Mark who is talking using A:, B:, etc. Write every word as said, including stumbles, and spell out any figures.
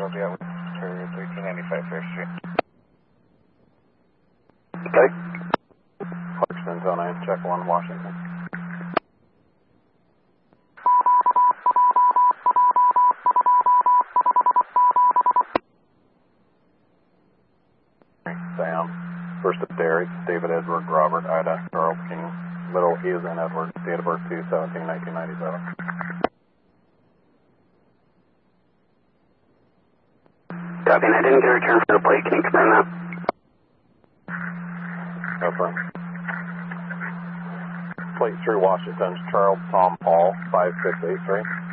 A: will be at thirteen ninety-five Fair Street.
B: Okay. Clarkston, zone nine, check one, Washington. Sam. First of Derek, David Edward, Robert, Ida, Charles King. Middle, he is in Edward. Date of birth two seventeen nineteen ninety-seven.
C: Copy, and I didn't get a return for the plate. Can you confirm that?
B: No problem. Plate through Washington, Charles Tom Paul, five six eight three.